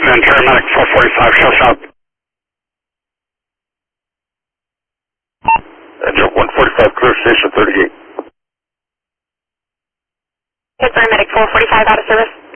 afternoon, paramedic 445, show south. Joke 145, clear station 38. Paramedic 445 out of service.